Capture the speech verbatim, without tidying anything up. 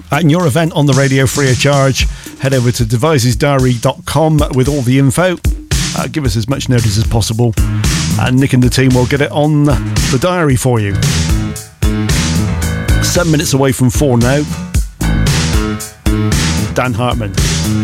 and your event on the radio free of charge, head over to devices diary dot com with all the info. Uh, give us as much notice as possible, and Nick and the team will get it on the diary for you. Seven minutes away from four now. Dan Hartman.